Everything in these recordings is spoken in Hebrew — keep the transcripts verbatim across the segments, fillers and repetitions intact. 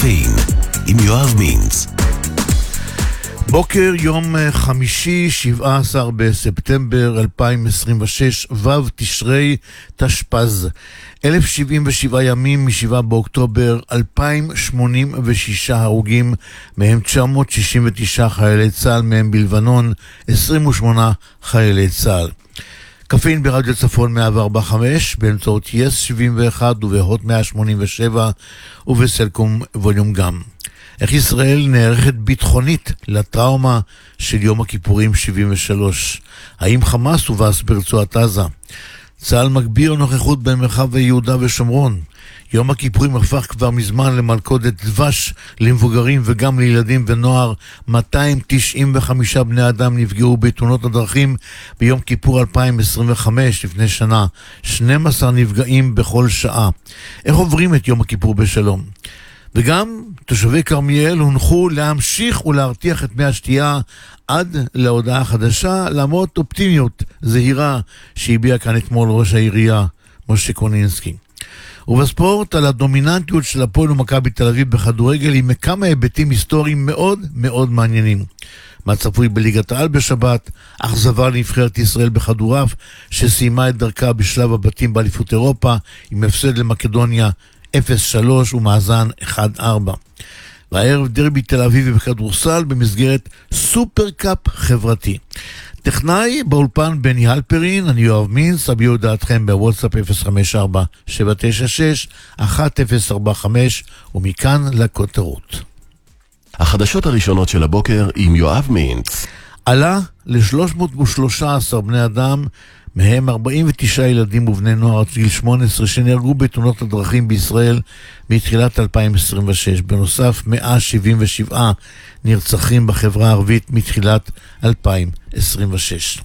קפאין עם יואב מינץ. בוקר יום חמישי, שבעה עשר בספטמבר אלפיים עשרים ושש, ו' תשרי תשפ"ז. אלף שבעים ושבעה ימים משבעה באוקטובר, אלפיים שמונים ושישה הרוגים, מהם תשע מאות שישים ותשעה חיילי צה"ל, מהם בלבנון עשרים ושמונה חיילי צה"ל. קפאין ברדיו צפון מאה וארבע נקודה חמש, באמצעות יס שבעים ואחת ובהוט מאה שמונים ושבע ובסלקום ווליום גם. איך ישראל נערכת ביטחונית לטראומה של יום הכיפורים שבעים ושלוש? האם חמאס הובס ברצועת עזה? צה"ל מגביר נוכחות במרחב יהודה ושומרון. יום הכיפורים הפך כבר מזמן למלכודת דבש למבוגרים וגם לילדים ונוער. מאתיים תשעים וחמישה בני אדם נפגעו בתאונות הדרכים ביום כיפור אלפיים עשרים וחמש, לפני שנה. שנים עשר נפגעים בכל שעה. איך עוברים את יום הכיפור בשלום? וגם תושבי כרמיאל הונחו להמשיך ולהרתיח את מי השתייה עד להודעה חדשה, למרות אופטימיות זהירה שהביע כאן אתמול ראש העירייה משה קונינסקי. ובספורט, על הדומיננטיות של הפועל ומכבי תל אביב בכדורגל עם כמה היבטים היסטוריים מאוד מאוד מעניינים. מה צפוי בליגת העל בשבת, אכזבה לנבחרת ישראל בכדורעף שסיימה את דרכה בשלב הבתים באליפות אירופה עם הפסד למקדוניה אפס שלוש ומאזן אחד ארבע. והערב דרבי תל אביבי בכדורסל במסגרת סופר קאפ חברתי. טכנאי באולפן בני הלפרין, אני יואב מינץ, הביאו דעתכם בוואטסאפ אפס חמש ארבע שבע תשע שש אחת אפס ארבע חמש, ומכאן לכותרות. החדשות הראשונות של הבוקר עם יואב מינץ. עלה ל-שלוש מאות ושלושה עשר בני אדם, מהם ארבעים ותשעה ילדים ובני נוער עד גיל שמונה עשרה שנהרגו בתאונות הדרכים בישראל מתחילת אלפיים עשרים ושש. בנוסף, מאה שבעים ושבעה נרצחים בחברה הערבית מתחילת אלפיים עשרים ושש.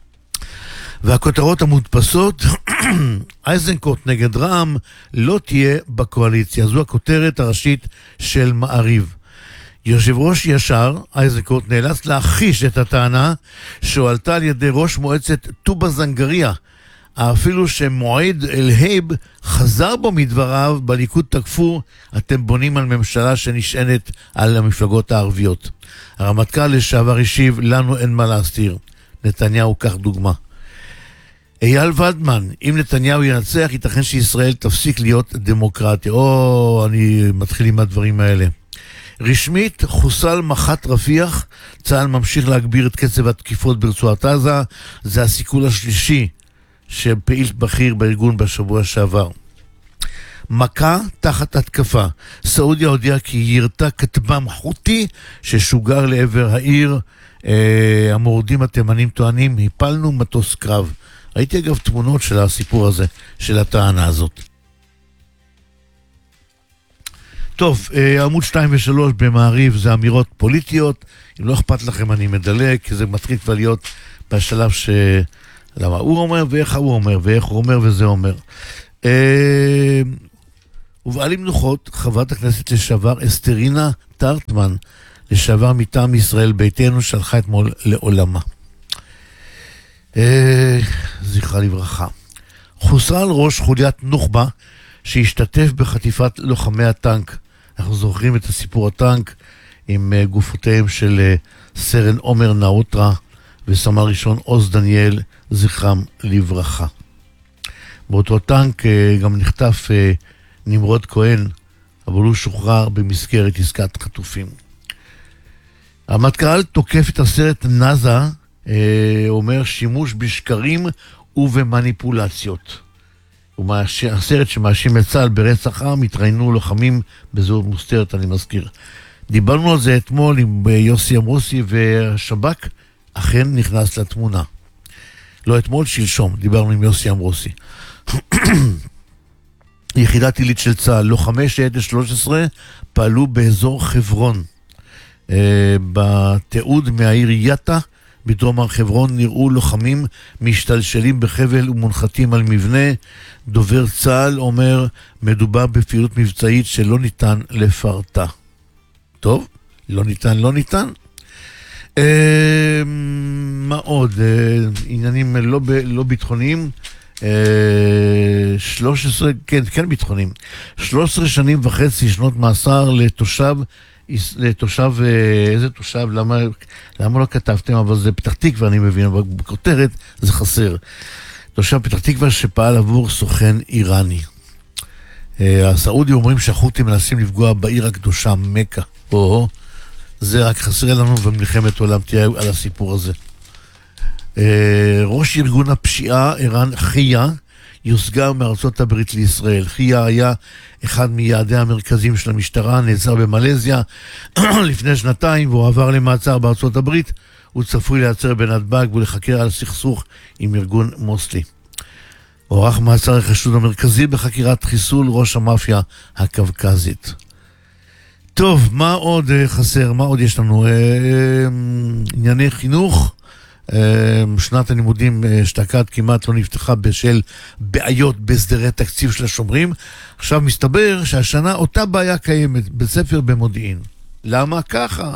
והכותרות המודפסות, איזנקוט נגד רע"מ לא תהיה בקואליציה. זו הכותרת הראשית של מעריב. יושב ראש ישר, איזנקוט, נאלץ להכחיש את הטענה שהועלתה על ידי ראש מועצת טובה זנגריה, אפילו שמועד אל-הייב חזר בו מדבריו. בליכוד תקפו, אתם בונים על ממשלה שנשענת על המפלגות הערביות. הרמטכ"ל לשעבר השיב, לנו אין מה להסתיר. נתניהו כך דוגמה. אייל ולדמן, אם נתניהו ינצח, ייתכן שישראל תפסיק להיות דמוקרטיה. או, אני מתחיל עם הדברים האלה. רשמית, חוסל מח"ט רפיח, צה"ל ממשיך להגביר את קצב התקיפות ברצועת עזה. זה הסיכול השלישי של פעיל בכיר בארגון בשבוע שעבר. מכה תחת התקפה. סעודיה הודיעה כי היא ירתה כטב"ם חותי ששוגר לעבר העיר. אה, המורדים התימנים טוענים, הפלנו מטוס קרב. ראיתי אגב תמונות של הסיפור הזה, של הטענה הזאת. טוב, עמוד שתיים ושלוש במעריב זה אמירות פוליטיות. אם לא אכפת לכם אני מדלג, כי זה מתחיל כבר להיות בשלב ש... למה הוא אומר ואיך הוא אומר, ואיך הוא אומר וזה אומר. ובעל מנוחות, חברת הכנסת לשעבר אסתרינה טרטמן, לשעבר מטעם ישראל ביתנו, שלחה אתמול לעולמה. זכרה לברכה. חוסל ראש חוליית נוח'בה שהשתתף בחטיפת לוחמי הטנק. אנחנו זוכרים את הסיפור הטנק עם גופותיהם של סרן עומר נאוטרה וסמל ראשון עוז דניאל, זכרם לברכה. באותו טנק גם נחטף נמרוד כהן, אבל הוא שוחרר במסגרת עסקת חטופים. המטכ"ל תוקף את הסרט נאזה, אומר שימוש בשקרים ובמניפולציות. הסרט שמאשים את צה"ל ברצח עם, התראיינו לוחמים בזהות מוסתרת, אני מזכיר. דיברנו על זה אתמול עם יוסי אמרוסי, והשב"כ אכן נכנס לתמונה. לא אתמול, שלשום, דיברנו עם יוסי אמרוסי. יחידת עילית של צה"ל, לוחמי שייטת שלוש עשרה פעלו באזור חברון. בתיעוד מהעיר יטה בדרום הר חברון נראו לוחמים משתלשלים בחבל ומונחתים על מבנה. דובר צה"ל אומר, מדובר בפעילות מבצעית שלא ניתן לפרטה. טוב, לא ניתן, לא ניתן. אה, מה עוד? אה, עניינים לא, ב, לא ביטחוניים. שלוש עשרה, כן, כן ביטחוניים, שלוש עשרה שנים וחצי שנות מאסר לתושב, לתושב, איזה תושב, למה, למה לא כתבתם, אבל זה פתח תקווה, אני מבין, אבל בכותרת זה חסר. תושב פתח תקווה שפעל עבור סוכן איראני. הסעודים אומרים שהחות'ים מנסים לפגוע בעיר הקדושה מכה. או, זה רק חסר לנו במלחמת עולם, תהיה על הסיפור הזה. ראש ארגון הפשיעה, ערן חייה, יוסגר מארצות הברית לישראל. חייה היה אחד מיעדי המרכזיים של המשטרה, נעצר במלזיה לפני שנתיים, והוא עבר למעצר בארצות הברית. הוא צפוי להיעצר בנתב"ג ולחקר על סכסוך עם ארגון מוסלי. הוארך מעצר החשוד המרכזי בחקירת חיסול ראש המאפיה הקווקזית. טוב, מה עוד חסר? מה עוד יש לנו? ענייני חינוך. שנת הלימודים אשתקד כמעט לא נפתחה בשל בעיות בסדרי תקציב של השומרים. עכשיו מסתבר שהשנה אותה בעיה קיימת, בית ספר במודיעין. למה ככה?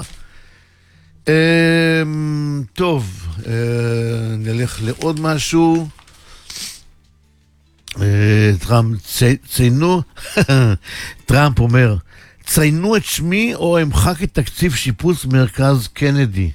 טוב, נלך לעוד משהו. טראמפ ציינו, טראמפ אומר, ציינו את שמי או אמחק את תקציב שיפוץ מרכז קנדי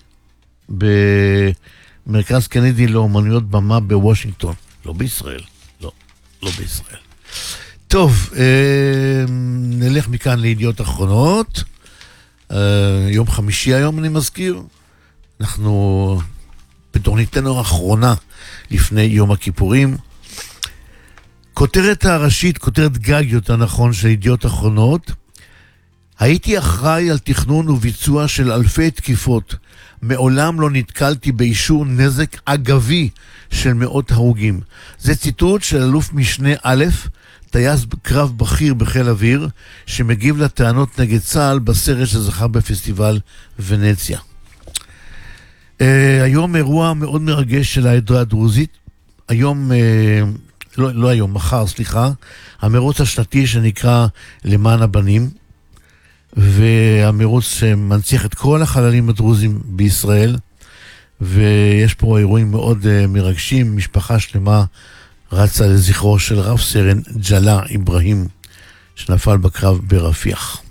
במרכז קנדי לאומנויות במה בוושינגטון. לא בישראל, לא, לא בישראל. טוב, נלך מכאן לידיעות אחרונות. יום חמישי היום אני מזכיר, אנחנו בתוכניתנו האחרונה לפני יום הכיפורים. כותרת הראשית, כותרת גג יותר נכון של ידיעות אחרונות, הייתי אחראי על תכנון וביצוע של אלפי תקיפות, מעולם לא נתקלתי באישור נזק אגבי של מאות הרוגים. זה ציטוט של אלוף משנה א', טייס קרב בכיר בחיל אוויר, שמגיב לטענות נגד צה"ל בסרט שזכה בפסטיבל ונציה. Uh, היום אירוע מאוד מרגש של העדה הדרוזית. היום, uh, לא, לא היום, מחר, סליחה, המרוץ השנתי שנקרא למען הבנים, והמרוץ שמנציח את כל החללים הדרוזים בישראל, ויש פה אירועים מאוד uh, מרגשים. משפחה שלמה רצה לזכרו של רב סרן ג'לה איברהים, שנפל בקרב ברפיח.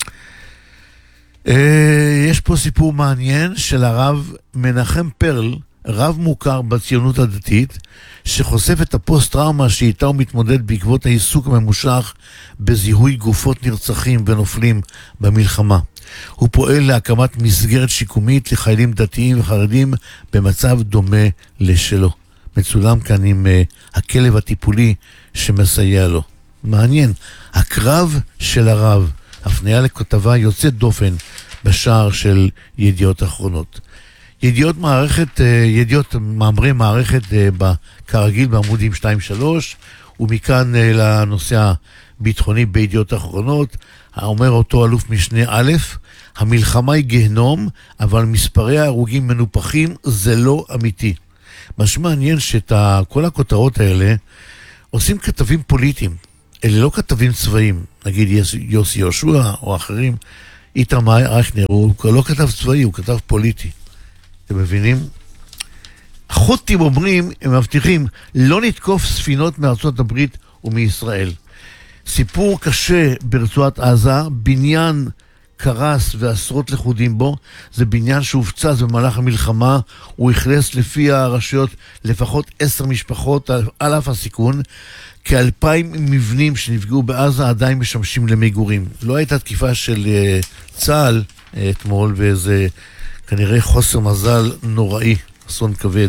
יש פה סיפור מעניין של הרב מנחם פרל, רב מוכר בציונות הדתית, שחושף את הפוסט-טראומה שאיתה הוא מתמודד בעקבות העיסוק הממושך בזיהוי גופות נרצחים ונופלים במלחמה. הוא פועל להקמת מסגרת שיקומית לחיילים דתיים וחרדים במצב דומה לשלו. מצולם כאן עם uh, הכלב הטיפולי שמסייע לו. מעניין, הקרב של הרב, הפניה לכתבה יוצאת דופן בשער של ידיעות אחרונות. ידיעות מערכת, uh, ידיעות מאמרי מערכת uh, כרגיל בעמודים שתיים שלוש, ומכאן uh, לנושא הביטחוני בידיעות אחרונות, אומר אותו אלוף משנה א', המלחמה היא גהנום, אבל מספרי ההרוגים מנופחים, זה לא אמיתי. מה שמעניין שאת כל הכותרות האלה עושים כתבים פוליטיים, אלה לא כתבים צבאיים, נגיד יוסי יהושע או אחרים. איתמר אייכנר הוא לא כתב צבאי, הוא כתב פוליטי. אתם מבינים? החות'ים אומרים, הם מבטיחים, לא נתקוף ספינות מארצות הברית ומישראל. סיפור קשה ברצועת עזה, בניין קרס ועשרות לכודים בו, זה בניין שהופצץ במהלך המלחמה, הוא הכנס לפי הרשויות לפחות עשר משפחות על אף הסיכון, כאלפיים מבנים שנפגעו בעזה עדיין משמשים למגורים. לא הייתה תקיפה של uh, צה"ל uh, אתמול, וזה כנראה חוסר מזל נוראי, אסון כבד.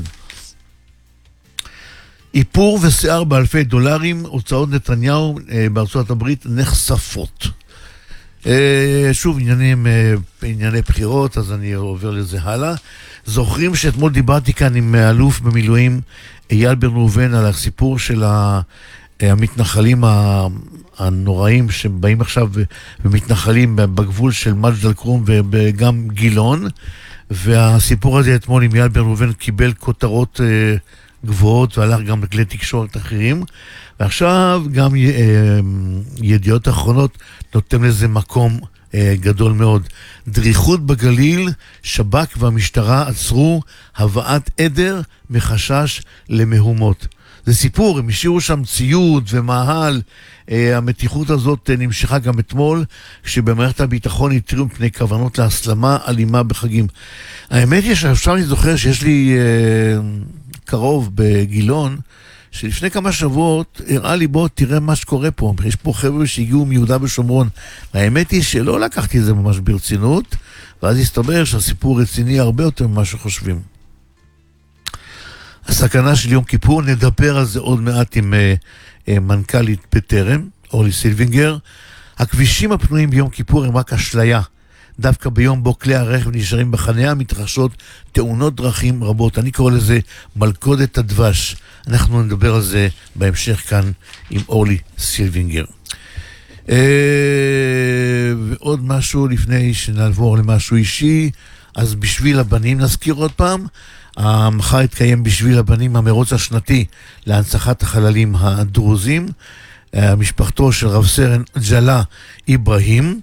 איפור ושיער באלפי דולרים, הוצאות נתניהו uh, בארצות הברית נחשפות. שוב, עניינים, ענייני בחירות, אז אני עובר לזה הלאה. זוכרים שאתמול דיברתי כאן עם אלוף במילואים אייל בן ראובן על הסיפור של המתנחלים הנוראים שבאים עכשיו ומתנחלים בגבול של מג'ד אל-כרום וגם גילון, והסיפור הזה אתמול עם אייל בן ראובן קיבל כותרות גבוהות והלך גם לכלי תקשורת אחרים, ועכשיו גם ידיעות אחרונות נותן לזה מקום אה, גדול מאוד. דריכות בגליל, שב"כ והמשטרה עצרו הבאת עדר מחשש למהומות. זה סיפור, הם השאירו שם ציוד ומאהל. אה, המתיחות הזאת אה, נמשכה גם אתמול, כשבמערכת הביטחון התריעו מפני כוונות להסלמה אלימה בחגים. האמת היא שעכשיו אני זוכר שיש לי אה, קרוב בגילון, שלפני כמה שבועות הראה לי, בוא תראה מה שקורה פה, יש פה חבר'ה שהגיעו מיהודה ושומרון. האמת היא שלא לקחתי את זה ממש ברצינות, ואז הסתבר שהסיפור רציני הרבה יותר ממה שחושבים. הסכנה של יום כיפור, נדבר על זה עוד מעט עם uh, uh, מנכ"לית בטרם, אורלי סילבינגר. הכבישים הפנויים ביום כיפור הם רק אשליה. דווקא ביום בו כלי הרכב נשארים בחניה, מתרחשות תאונות דרכים רבות. אני קורא לזה מלכודת הדבש. אנחנו נדבר על זה בהמשך כאן עם אורלי סילבינגר. Uh, ועוד משהו לפני שנעבור למשהו אישי, אז בשביל הבנים נזכיר עוד פעם, המחר התקיים בשביל הבנים המרוץ השנתי להנצחת החללים הדרוזים. משפחתו של רב סרן ג'לה איברהים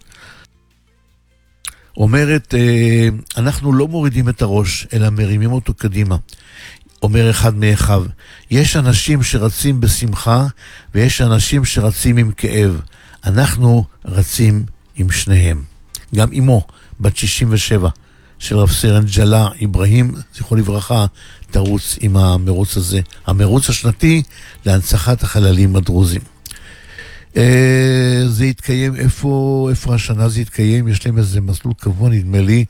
אומרת, אנחנו לא מורידים את הראש, אלא מרימים אותו קדימה. אומר אחד מאחיו, יש אנשים שרצים בשמחה, ויש אנשים שרצים עם כאב. אנחנו רצים עם שניהם. גם אמו, בת שישים ושבע, של רב סרן ג'לה איברהים, זכרו לברכה, תרוץ עם המרוץ הזה. המרוץ השנתי להנצחת החללים הדרוזים. זה יתקיים, איפה, איפה השנה זה יתקיים? יש להם איזה מסלול קבוע, נדמה לי.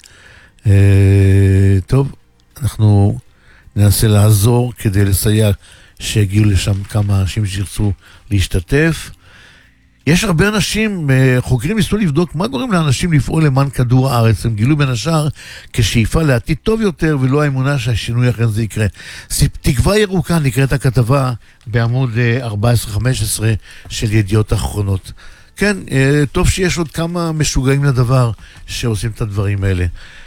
טוב, אנחנו ננסה לעזור כדי לסייע שיגיעו לשם כמה אנשים שירצו להשתתף. יש הרבה אנשים, חוקרים ניסו לבדוק מה גורם לאנשים לפעול למען כדור הארץ. הם גילו בין השאר כשאיפה לעתיד טוב יותר, ולא האמונה שהשינוי אחרי זה יקרה. תקווה ירוקה נקראת הכתבה בעמוד ארבע עשרה חמש עשרה של ידיעות אחרונות. כן, טוב שיש עוד כמה משוגעים לדבר שעושים את הדברים האלה.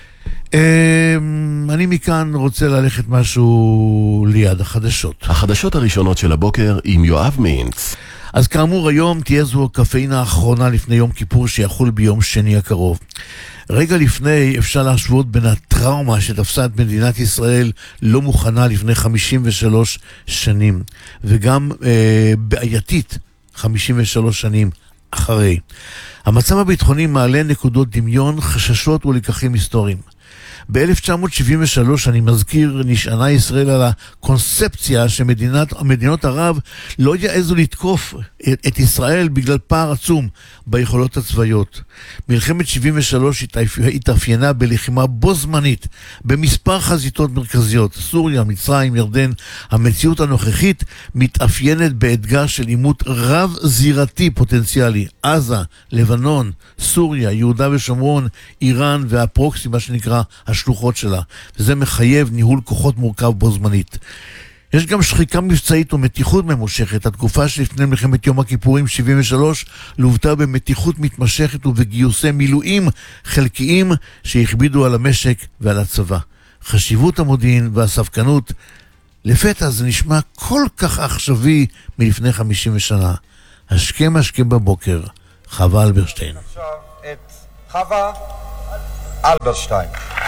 אני מכאן רוצה ללכת משהו ליד החדשות. החדשות הראשונות של הבוקר עם יואב מינץ. אז כאמור היום תהיה זו הקפאינה האחרונה לפני יום כיפור שיחול ביום שני הקרוב. רגע לפני אפשר להשוות בין הטראומה שתפסה את מדינת ישראל לא מוכנה לפני חמישים ושלוש שנים, וגם אה, בעייתית חמישים ושלוש שנים אחרי. המצב הביטחוני מעלה נקודות דמיון, חששות ולקחים היסטוריים. ב-אלף תשע מאות שבעים ושלוש, אני מזכיר, נשענה ישראל על הקונספציה שמדינות ערב לא יעזו לתקוף את, את ישראל בגלל פער עצום ביכולות הצבאיות. מלחמת שבעים ושלוש התאפיינה בלחימה בו זמנית במספר חזיתות מרכזיות, סוריה, מצרים, ירדן. המציאות הנוכחית מתאפיינת באתגר של עימות רב זירתי פוטנציאלי, עזה, לבנון, סוריה, יהודה ושומרון, איראן והפרוקסי, מה שנקרא השלוחות שלה, וזה מחייב ניהול כוחות מורכב בו זמנית. יש גם שחיקה מבצעית ומתיחות ממושכת. התקופה שלפני מלחמת יום הכיפורים שבעים ושלוש לוותה במתיחות מתמשכת ובגיוסי מילואים חלקיים שהכבידו על המשק ועל הצבא. חשיבות המודיעין והספקנות, לפתע זה נשמע כל כך עכשווי מלפני חמישים שנה. השכם השכם בבוקר, חווה אלברשטיין. עכשיו את חווה אלברשטיין.